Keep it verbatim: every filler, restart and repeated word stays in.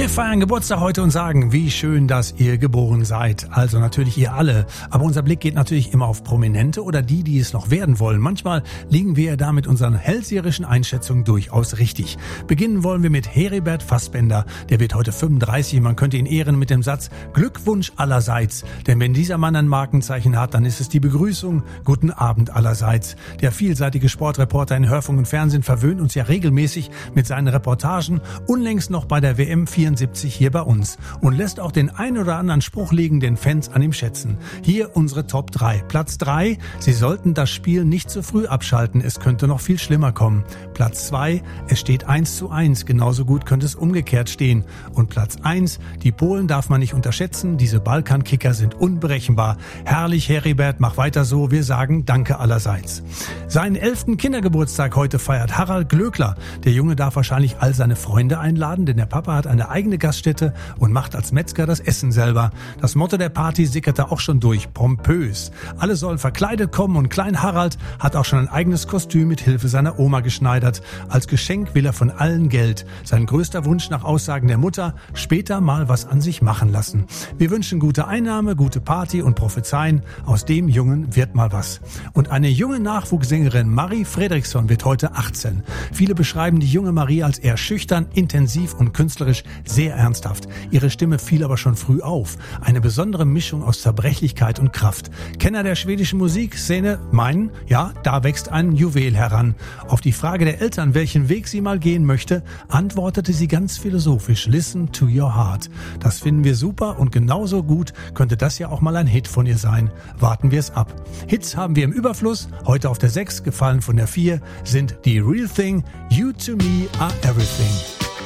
Wir feiern Geburtstag heute und sagen, wie schön, dass ihr geboren seid. Also natürlich ihr alle. Aber unser Blick geht natürlich immer auf Prominente oder die, die es noch werden wollen. Manchmal liegen wir da mit unseren hellseherischen Einschätzungen durchaus richtig. Beginnen wollen wir mit Heribert Fassbender. Der wird heute fünfunddreißig. Man könnte ihn ehren mit dem Satz Glückwunsch allerseits. Denn wenn dieser Mann ein Markenzeichen hat, dann ist es die Begrüßung Guten Abend allerseits. Der vielseitige Sportreporter in Hörfunk und Fernsehen verwöhnt uns ja regelmäßig mit seinen Reportagen, unlängst noch bei der W M vierundsiebzig hier bei uns, und lässt auch den ein oder anderen Spruch liegen, den Fans an ihm schätzen. Hier unsere Top drei. Platz drei, Sie sollten das Spiel nicht zu früh abschalten, es könnte noch viel schlimmer kommen. Platz zwei, es steht eins zu eins, genauso gut könnte es umgekehrt stehen. Und Platz eins, die Polen darf man nicht unterschätzen, diese Balkankicker sind unberechenbar. Herrlich, Heribert, mach weiter so, wir sagen Danke allerseits. Seinen elften Kindergeburtstag heute feiert Harald Glöckler. Der Junge darf wahrscheinlich all seine Freunde einladen, denn der Papa hat eine eigene Gaststätte und macht als Metzger das Essen selber. Das Motto der Party sickerte auch schon durch, pompös. Alle sollen verkleidet kommen und Klein Harald hat auch schon ein eigenes Kostüm mit Hilfe seiner Oma geschneidert. Als Geschenk will er von allen Geld. Sein größter Wunsch nach Aussagen der Mutter, später mal was an sich machen lassen. Wir wünschen gute Einnahme, gute Party und prophezeien, aus dem Jungen wird mal was. Und eine junge Nachwuchssängerin, Marie Fredriksson, wird heute achtzehn. Viele beschreiben die junge Marie als eher schüchtern, intensiv und künstlerisch sehr ernsthaft. Ihre Stimme fiel aber schon früh auf. Eine besondere Mischung aus Zerbrechlichkeit und Kraft. Kenner der schwedischen Musikszene meinen, ja, da wächst ein Juwel heran. Auf die Frage der Eltern, welchen Weg sie mal gehen möchte, antwortete sie ganz philosophisch, listen to your heart. Das finden wir super und genauso gut könnte das ja auch mal ein Hit von ihr sein. Warten wir es ab. Hits haben wir im Überfluss. Heute auf der sechs, gefallen von der vier, sind die Real Thing, You to Me Are Everything.